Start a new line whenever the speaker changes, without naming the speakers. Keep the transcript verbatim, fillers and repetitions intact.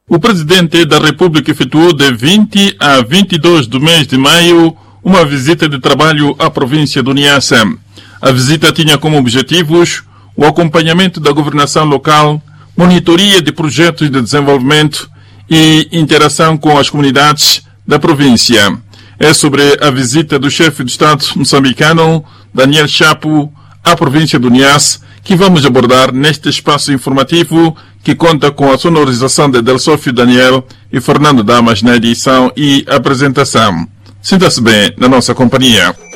O presidente da República efetuou de vinte a vinte e dois do mês de maio uma visita de trabalho à província do Niassa. A visita tinha como objetivos o acompanhamento da governação local, monitoria de projetos de desenvolvimento e interação com as comunidades da província. É sobre a visita do chefe de Estado moçambicano, Daniel Chapo, à província do Niassa, que vamos abordar neste espaço informativo que conta com a sonorização de Delsófio Daniel e Fernando Damas na edição e apresentação. Sinta-se bem na nossa companhia.